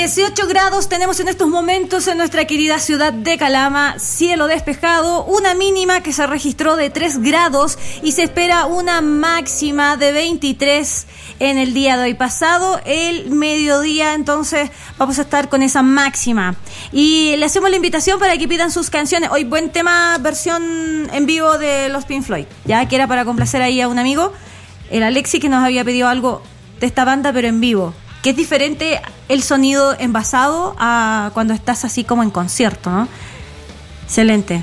18 grados tenemos en estos momentos en nuestra querida ciudad de Calama, cielo despejado, una mínima que se registró de 3 grados y se espera una máxima de 23 en el día de hoy. Pasado el mediodía, entonces vamos a estar con esa máxima. Y le hacemos la invitación para que pidan sus canciones. Hoy buen tema, versión en vivo de los Pink Floyd, ya que era para complacer ahí a un amigo, el Alexi, que nos había pedido algo de esta banda, pero en vivo. Que es diferente el sonido envasado a cuando estás así como en concierto, ¿no? Excelente.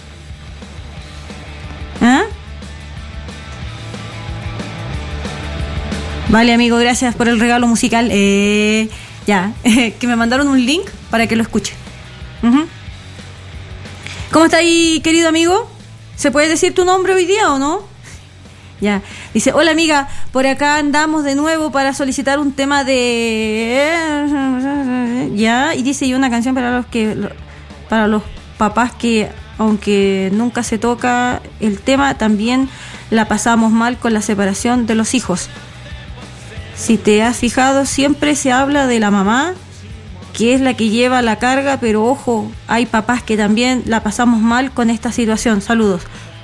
¿Ah? Vale, amigo, gracias por el regalo musical. Ya, que me mandaron un link para que lo escuche. Uh-huh. ¿Cómo está ahí, querido amigo? ¿Se puede decir tu nombre hoy día o no? Ya, dice, hola amiga, por acá andamos de nuevo para solicitar un tema de... Ya, y dice, y una canción para los papás que, aunque nunca se toca el tema, también la pasamos mal con la separación de los hijos. Si te has fijado, siempre se habla de la mamá, que es la que lleva la carga, pero ojo, hay papás que también la pasamos mal con esta situación. Saludos.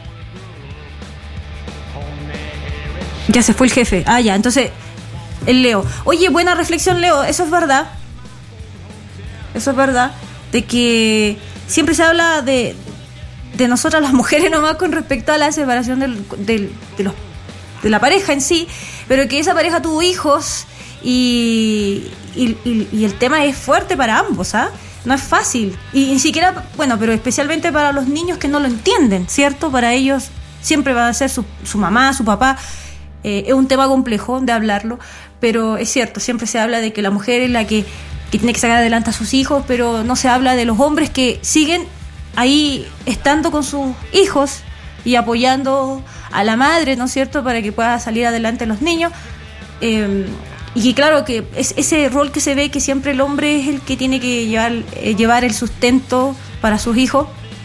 Ya se fue el jefe. Ah, ya, entonces, el Leo. Oye, buena reflexión, Leo, eso es verdad. Eso es verdad, de que siempre se habla de nosotras las mujeres nomás con respecto a la separación de la pareja en sí, pero que esa pareja tuvo hijos y el tema es fuerte para ambos, ¿ah? No es fácil. Y ni siquiera, bueno, pero especialmente para los niños que no lo entienden, ¿cierto? Para ellos siempre va a ser su mamá, su papá. Es un tema complejo de hablarlo, pero es cierto, siempre se habla de que la mujer es la que tiene que sacar adelante a sus hijos, pero no se habla de los hombres que siguen ahí estando con sus hijos y apoyando a la madre, ¿no es cierto?, para que pueda salir adelante los niños. Y que claro, que es ese rol que se ve que siempre el hombre es el que tiene que llevar el sustento para sus hijos,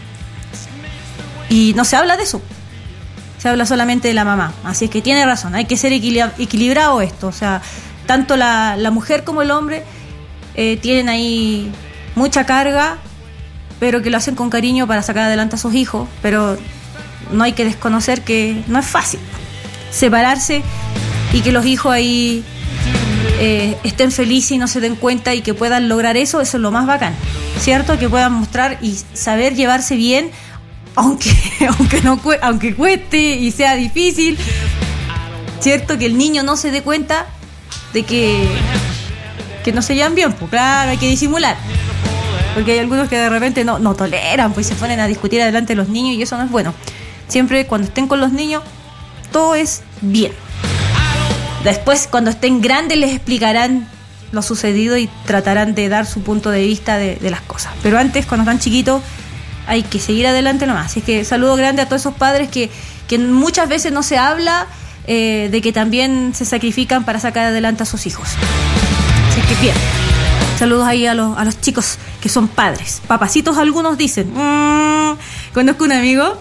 y no se habla de eso. Se habla solamente de la mamá, así es que tiene razón, hay que ser equilibrado esto, o sea, tanto la mujer como el hombre tienen ahí mucha carga, pero que lo hacen con cariño para sacar adelante a sus hijos, pero no hay que desconocer que no es fácil separarse y que los hijos ahí estén felices y no se den cuenta y que puedan lograr eso es lo más bacán, ¿cierto? Que puedan mostrar y saber llevarse bien, aunque cueste y sea difícil, ¿cierto? Que el niño no se dé cuenta de que no se llevan bien, pues claro, hay que disimular, porque hay algunos que de repente no toleran, pues se ponen a discutir delante de los niños y eso no es bueno. Siempre cuando estén con los niños todo es bien. Después cuando estén grandes les explicarán lo sucedido y tratarán de dar su punto de vista de las cosas, pero antes, cuando están chiquitos, hay que seguir adelante nomás. Así que saludo grande a todos esos padres que muchas veces no se habla de que también se sacrifican para sacar adelante a sus hijos. Así que bien, saludos ahí a los chicos que son padres, papacitos algunos dicen. Conozco un amigo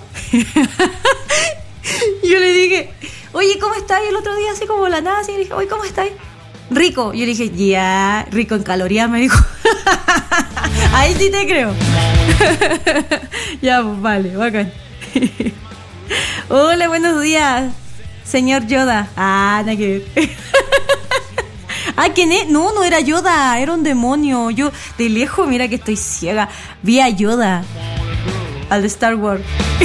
yo le dije, oye, ¿cómo estás? Y el otro día así como la nada, así le dije, oye, ¿cómo estás? Rico. Yo le dije, ya, rico en calorías, me dijo. Ahí sí te creo. Ya, pues vale, bacán. Hola, buenos días, señor Yoda. Nada que ver. ¿Quién es? No era Yoda, era un demonio. Yo, de lejos, mira que estoy ciega. Vi a Yoda, al de Star Wars.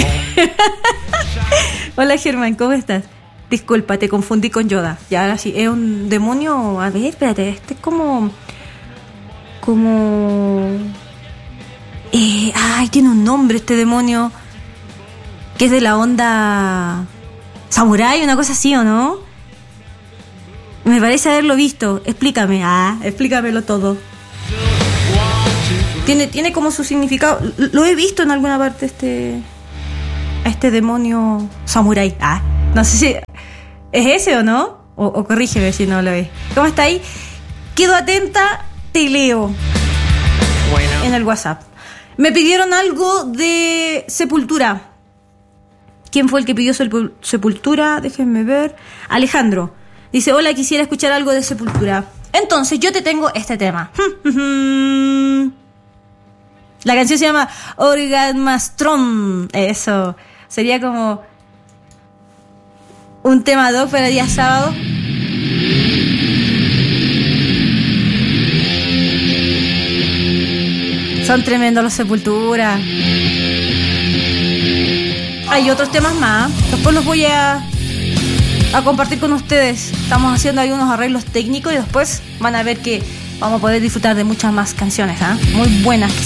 Hola, Germán, ¿cómo estás? Disculpa, te confundí con Yoda. Ya, ahora sí, es un demonio. A ver, espérate, este es como... tiene un nombre este demonio, que es de la onda samurái, una cosa así, ¿o no? Me parece haberlo visto. Explícame. Explícamelo todo. Tiene como su significado. Lo he visto en alguna parte a este demonio samurái. No sé si es ese o no, o corrígeme si no lo es. ¿Cómo está ahí? Quedo atenta, te leo. Bueno. En el WhatsApp. Me pidieron algo de Sepultura. ¿Quién fue el que pidió Sepultura? Déjenme ver. Alejandro. Dice, hola, quisiera escuchar algo de Sepultura. Entonces yo te tengo este tema. La canción se llama Orgasmastron. Eso. Sería como un tema doc para día sábado. Son tremendos los Sepultura. Hay otros temas más. Después los voy a compartir con ustedes. Estamos haciendo ahí unos arreglos técnicos y después van a ver que vamos a poder disfrutar de muchas más canciones, muy buenas que